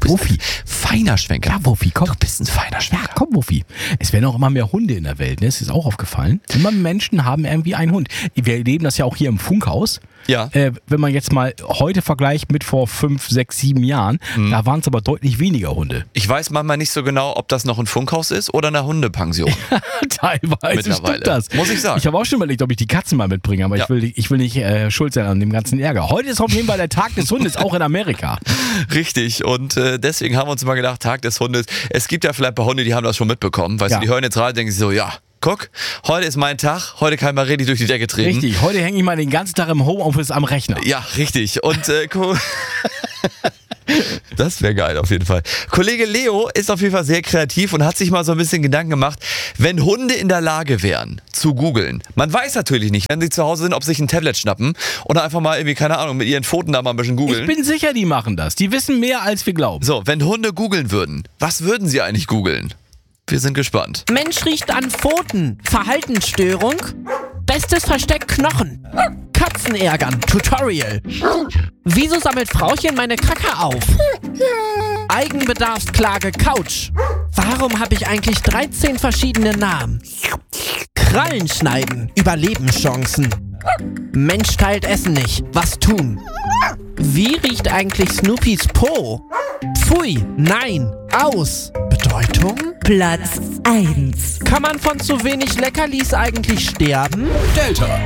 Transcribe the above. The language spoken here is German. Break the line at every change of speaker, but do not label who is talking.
Wuffi.
Feiner Schwenker.
Ja, Wuffi, komm.
Du bist ein feiner Schwenker.
Ja, komm, Wuffi. Es werden auch immer mehr Hunde in der Welt, ne? Das ist auch aufgefallen. Immer mehr Menschen haben irgendwie einen Hund. Wir erleben das ja auch hier im Funkhaus.
Ja.
Wenn man jetzt mal heute vergleicht mit vor 5, 6, 7 Jahren, da waren es aber deutlich weniger Hunde.
Ich weiß manchmal nicht so genau, ob das noch ein Funkhaus ist oder eine Hundepension.
Teilweise
Mittlerweile.
stimmt das.
Muss ich sagen.
Ich habe auch schon überlegt, ob ich die Katzen mal mitbringe, aber
Ja.
ich will nicht schuld sein an dem ganzen Ärger. Heute ist auf jeden Fall der Tag des Hundes, auch in Amerika.
Richtig, und deswegen haben wir uns mal gedacht, Tag des Hundes. Es gibt ja vielleicht ein paar Hunde, die haben das schon mitbekommen. Weißt
Ja.
du, die hören jetzt rein und denken sich so, ja, guck, heute ist mein Tag, heute kann ich mal richtig durch die Decke treten.
Richtig, heute hänge ich mal den ganzen Tag im Homeoffice am Rechner.
Ja, richtig. Und das wäre geil auf jeden Fall. Kollege Leo ist auf jeden Fall sehr kreativ und hat sich mal so ein bisschen Gedanken gemacht, wenn Hunde in der Lage wären, zu googeln. Man weiß natürlich nicht, wenn sie zu Hause sind, ob sie sich ein Tablet schnappen oder einfach mal irgendwie, keine Ahnung, mit ihren Pfoten da mal ein bisschen googeln.
Ich bin sicher, die machen das. Die wissen mehr, als wir glauben.
So, wenn Hunde googeln würden, was würden sie eigentlich googeln? Wir sind gespannt.
Mensch riecht an Pfoten. Verhaltensstörung. Bestes Versteck Knochen. Katzen ärgern. Tutorial. Wieso sammelt Frauchen meine Kacke auf? Eigenbedarfsklage Couch. Warum habe ich eigentlich 13 verschiedene Namen? Krallen schneiden. Überlebenschancen. Mensch teilt Essen nicht. Was tun? Wie riecht eigentlich Snoopys Po? Pfui, nein, aus. Bedeutung?
Platz 1.
Kann man von zu wenig Leckerlis eigentlich sterben?
Delta.